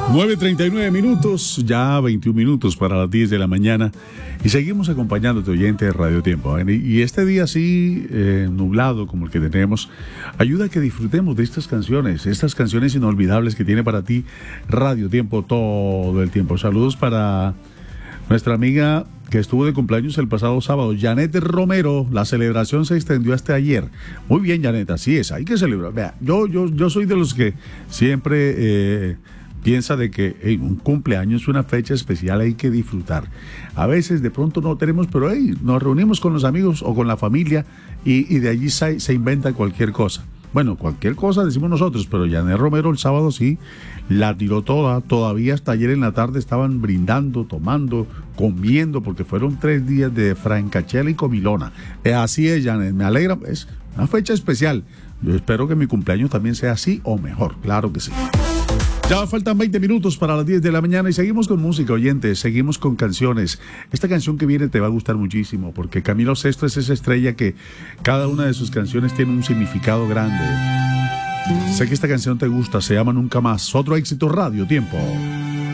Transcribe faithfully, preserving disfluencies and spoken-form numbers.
nueve treinta y nueve minutos, ya veintiún minutos para las diez de la mañana y seguimos acompañándote, oyente de Radio Tiempo. Y este día así eh, nublado como el que tenemos ayuda a que disfrutemos de estas canciones, estas canciones inolvidables que tiene para ti Radio Tiempo todo el tiempo. Saludos para nuestra amiga que estuvo de cumpleaños el pasado sábado, Janet Romero. La celebración se extendió hasta ayer. Muy bien, Janet, así es, hay que celebrar. Vea, yo, yo, yo soy de los que siempre eh, piensa de que hey, un cumpleaños es una fecha especial, hay que disfrutar. A veces de pronto no tenemos, pero hey, nos reunimos con los amigos o con la familia y, y de allí se, se inventa cualquier cosa. Bueno, cualquier cosa decimos nosotros, pero Janet Romero el sábado sí la tiró toda. Todavía hasta ayer en la tarde estaban brindando, tomando, comiendo, porque fueron tres días de francachela y comilona. Eh, así es, Janet, me alegra, es una fecha especial. Yo espero que mi cumpleaños también sea así o mejor, claro que sí. Ya faltan veinte minutos para las diez de la mañana y seguimos con música, oyentes, seguimos con canciones. Esta canción que viene te va a gustar muchísimo porque Camilo Sesto es esa estrella que cada una de sus canciones tiene un significado grande. Sé que esta canción te gusta, se llama Nunca Más, otro éxito Radio Tiempo.